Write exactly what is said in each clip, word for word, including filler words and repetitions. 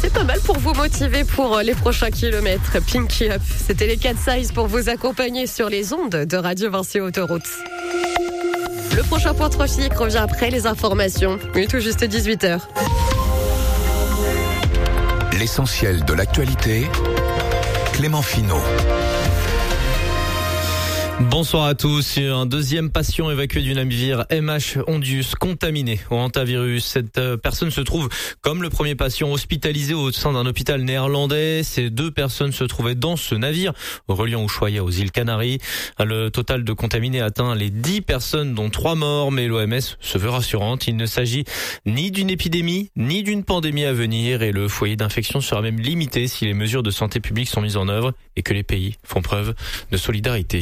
C'est pas mal pour vous motiver pour les prochains kilomètres. Pinky Up, c'était les quatre Size pour vous accompagner sur les ondes de Radio Vinci Autoroute. Le prochain point trafic revient après les informations. Oui, tout juste dix-huit heures. L'essentiel de l'actualité, Clément Finot. Bonsoir à tous. Un deuxième patient évacué du navire M H Ondius contaminé au hantavirus. Cette personne se trouve comme le premier patient hospitalisé au sein d'un hôpital néerlandais. Ces deux personnes se trouvaient dans ce navire reliant Ushuaia aux îles Canaries. Le total de contaminés atteint les dix personnes dont trois morts, mais l'O M S se veut rassurante. Il ne s'agit ni d'une épidémie ni d'une pandémie à venir et le foyer d'infection sera même limité si les mesures de santé publique sont mises en œuvre et que les pays font preuve de solidarité.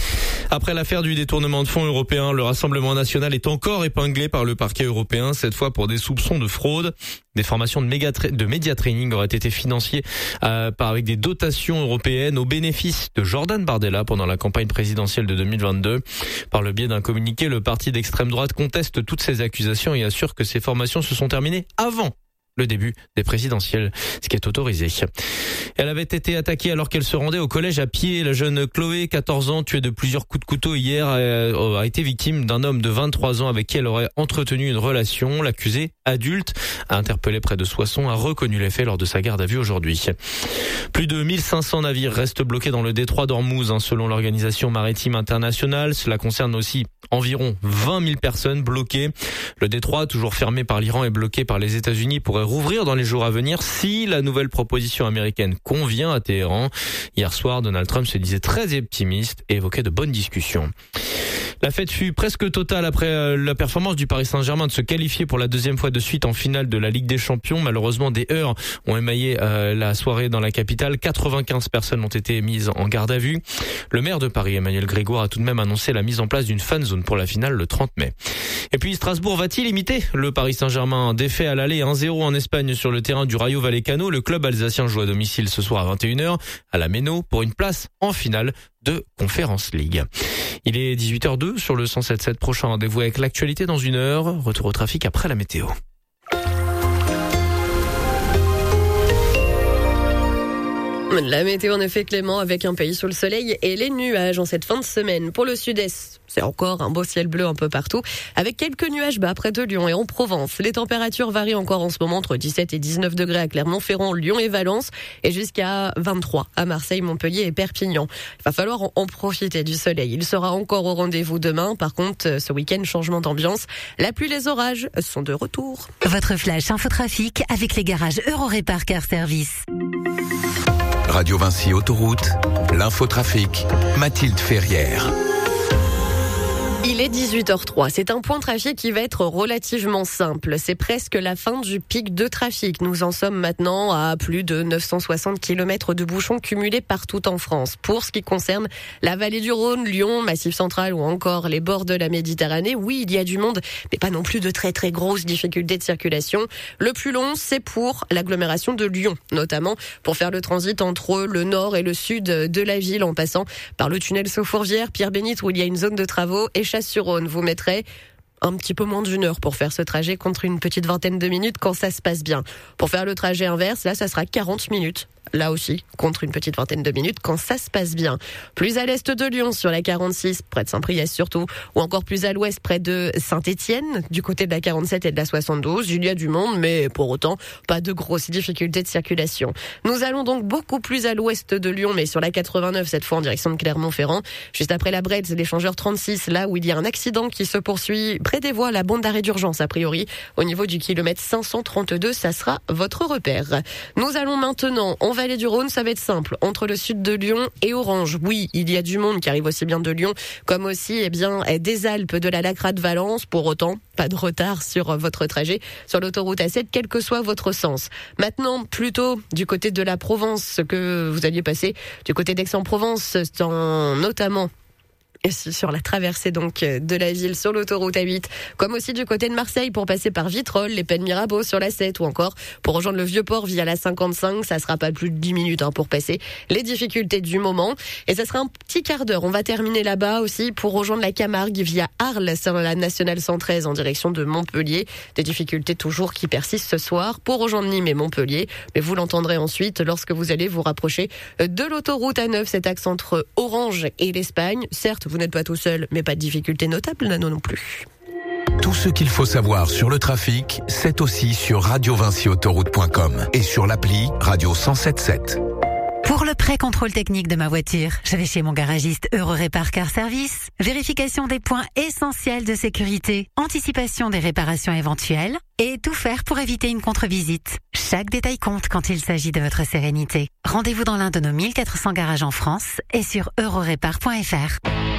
Après l'affaire du détournement de fonds européens, le Rassemblement national est encore épinglé par le parquet européen, cette fois pour des soupçons de fraude. Des formations de, méga tra- de média training auraient été financées euh, par avec des dotations européennes au bénéfice de Jordan Bardella pendant la campagne présidentielle de deux mille vingt-deux. Par le biais d'un communiqué, le parti d'extrême droite conteste toutes ces accusations et assure que ces formations se sont terminées avant le début des présidentielles, ce qui est autorisé. Elle avait été attaquée alors qu'elle se rendait au collège à pied. La jeune Chloé, quatorze ans, tuée de plusieurs coups de couteau hier, a été victime d'un homme de vingt-trois ans avec qui elle aurait entretenu une relation. L'accusé, adulte, a interpellé près de Soissons, a reconnu les faits lors de sa garde à vue aujourd'hui. Plus de mille cinq cents navires restent bloqués dans le détroit d'Ormuz, hein, selon l'Organisation maritime internationale. Cela concerne aussi environ vingt mille personnes bloquées. Le détroit, toujours fermé par l'Iran et bloqué par les États-Unis, pourrait rouvrir dans les jours à venir si la nouvelle proposition américaine convient à Téhéran. Hier soir, Donald Trump se disait très optimiste et évoquait de bonnes discussions. La fête fut presque totale après la performance du Paris Saint-Germain de se qualifier pour la deuxième fois de suite en finale de la Ligue des Champions. Malheureusement, des heurts ont émaillé euh, la soirée dans la capitale. quatre-vingt-quinze personnes ont été mises en garde à vue. Le maire de Paris, Emmanuel Grégoire, a tout de même annoncé la mise en place d'une fan zone pour la finale le trente mai. Et puis Strasbourg va-t-il imiter le Paris Saint-Germain? Défait à l'aller un zéro en Espagne sur le terrain du Rayo Vallecano. Le club alsacien joue à domicile ce soir à vingt et une heures à la Méno pour une place en finale de Conference League. Il est dix-huit heures deux sur le cent sept virgule sept. Prochain rendez-vous avec l'actualité dans une heure. Retour au trafic après la météo. La météo en effet, Clément, avec un pays sous le soleil et les nuages en cette fin de semaine. Pour le sud-est, c'est encore un beau ciel bleu un peu partout, avec quelques nuages bas près de Lyon et en Provence. Les températures varient encore en ce moment entre dix-sept et dix-neuf degrés à Clermont-Ferrand, Lyon et Valence, et jusqu'à vingt-trois à Marseille, Montpellier et Perpignan. Il va falloir en profiter du soleil. Il sera encore au rendez-vous demain. Par contre, ce week-end, changement d'ambiance. La pluie, les orages sont de retour. Votre flash infotrafic avec les garages Eurorépar Car Service. Radio Vinci Autoroute, l'infotrafic, Mathilde Ferrière. Il est dix-huit heures trois. C'est un point de trafic qui va être relativement simple. C'est presque la fin du pic de trafic. Nous en sommes maintenant à plus de neuf cent soixante kilomètres de bouchons cumulés partout en France. Pour ce qui concerne la vallée du Rhône, Lyon, Massif Central ou encore les bords de la Méditerranée, oui, il y a du monde, mais pas non plus de très très grosses difficultés de circulation. Le plus long, c'est pour l'agglomération de Lyon, notamment pour faire le transit entre le nord et le sud de la ville en passant par le tunnel Saut-Fourvière, Pierre-Bénite où il y a une zone de travaux et Chasse-sur-Rhône. Vous mettrez un petit peu moins d'une heure pour faire ce trajet contre une petite vingtaine de minutes quand ça se passe bien. Pour faire le trajet inverse, là, ça sera quarante minutes. Là aussi, contre une petite vingtaine de minutes quand ça se passe bien. Plus à l'est de Lyon, sur la quarante-six, près de Saint-Priest surtout, ou encore plus à l'ouest, près de Saint-Étienne, du côté de la quarante-sept et de la soixante-douze. Il y a du monde, mais pour autant, pas de grosses difficultés de circulation. Nous allons donc beaucoup plus à l'ouest de Lyon, mais sur la quatre-vingt-neuf, cette fois en direction de Clermont-Ferrand. Juste après la Bretz, l'échangeur trente-six, là où il y a un accident qui se poursuit près des voies, la bande d'arrêt d'urgence, a priori, au niveau du kilomètre cinq cent trente-deux, ça sera votre repère. Nous allons maintenant, on va Vallée du Rhône, ça va être simple. Entre le sud de Lyon et Orange, oui, il y a du monde qui arrive aussi bien de Lyon, comme aussi eh bien, des Alpes, de la Lacra de Valence. Pour autant, pas de retard sur votre trajet sur l'autoroute A sept, quel que soit votre sens. Maintenant, plutôt du côté de la Provence, ce que vous alliez passer du côté d'Aix-en-Provence, notamment sur la traversée donc de la ville sur l'autoroute A huit, comme aussi du côté de Marseille pour passer par Vitrolles, les Pennes Mirabeau sur la sept ou encore pour rejoindre le Vieux-Port via la cinquante-cinq. Ça sera pas plus de dix minutes hein, pour passer les difficultés du moment. Et ça sera un petit quart d'heure. On va terminer là-bas aussi pour rejoindre la Camargue via Arles sur la nationale cent treize en direction de Montpellier. Des difficultés toujours qui persistent ce soir pour rejoindre Nîmes et Montpellier. Mais vous l'entendrez ensuite lorsque vous allez vous rapprocher de l'autoroute A neuf, cet axe entre Orange et l'Espagne. Certes, vous n'êtes pas tout seul, mais pas de difficultés notables, non, non plus. Tout ce qu'il faut savoir sur le trafic, c'est aussi sur radio vinci autoroute point com et sur l'appli Radio cent sept sept. Pour le pré-contrôle technique de ma voiture, je vais chez mon garagiste Eurorépar Car Service. Vérification des points essentiels de sécurité, anticipation des réparations éventuelles et tout faire pour éviter une contre-visite. Chaque détail compte quand il s'agit de votre sérénité. Rendez-vous dans l'un de nos mille quatre cents garages en France et sur eurorépar point f r.